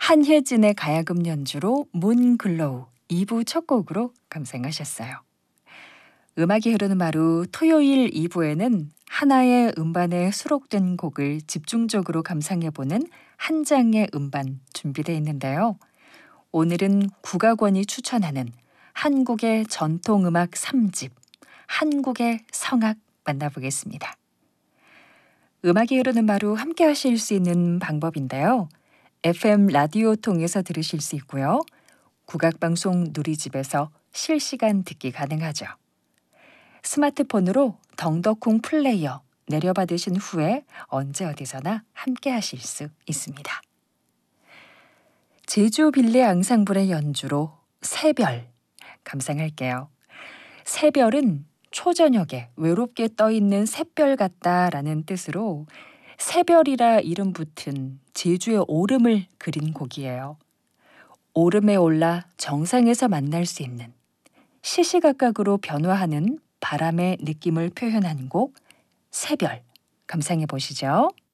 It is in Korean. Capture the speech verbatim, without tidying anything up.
한혜진의 가야금 연주로 문글로우 이 부 첫 곡으로 감상하셨어요. 음악이 흐르는 마루 토요일 이 부에는 하나의 음반에 수록된 곡을 집중적으로 감상해보는 한 장의 음반 준비되어 있는데요. 오늘은 국악원이 추천하는 한국의 전통음악 삼 집, 한국의 성악 만나보겠습니다. 음악이 흐르는 마루 함께 하실 수 있는 방법인데요. 에프엠 라디오 통해서 들으실 수 있고요. 국악방송 누리집에서 실시간 듣기 가능하죠. 스마트폰으로 덩더콩 플레이어 내려받으신 후에 언제 어디서나 함께 하실 수 있습니다. 제주 빌레 앙상블의 연주로 새별 감상할게요. 새별은 초저녁에 외롭게 떠있는 샛별 같다라는 뜻으로 새별이라 이름 붙은 제주의 오름을 그린 곡이에요. 오름에 올라 정상에서 만날 수 있는 시시각각으로 변화하는 바람의 느낌을 표현한 곡 새별 감상해 보시죠.